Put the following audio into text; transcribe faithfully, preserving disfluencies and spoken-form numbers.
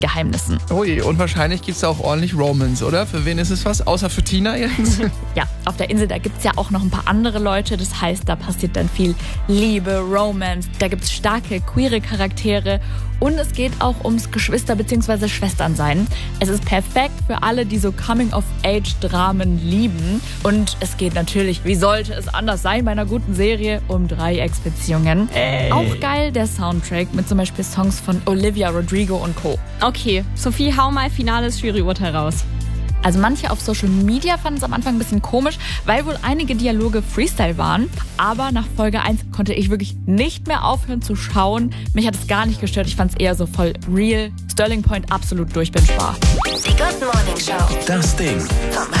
Geheimnissen. Ui, und wahrscheinlich gibt es da auch ordentlich Romance, oder? Für wen ist es was? Außer für Tina jetzt? Ja, auf der Insel, da gibt es ja auch noch ein paar andere Leute. Das heißt, da passiert dann viel Liebe, Romance. Da gibt es starke, queere Charaktere. Und es geht auch ums Geschwister- bzw. Schwesternsein. Es ist perfekt für alle, die so Coming-of-Age-Dramen lieben. Und es geht natürlich, wie sollte es anders sein bei einer guten Serie, um Dreiecksbeziehungen. Ey. Auch geil der Soundtrack mit zum Beispiel Songs von Olivia Rodrigo und Co. Okay, Sophie, hau mal finales Juryurteil raus. Also manche auf Social Media fanden es am Anfang ein bisschen komisch, weil wohl einige Dialoge Freestyle waren. Aber nach Folge eins konnte ich wirklich nicht mehr aufhören zu schauen. Mich hat es gar nicht gestört, ich fand es eher so voll real. Sterling Point absolut durchbingbar. Die Good Morning Show. Das Ding. Vom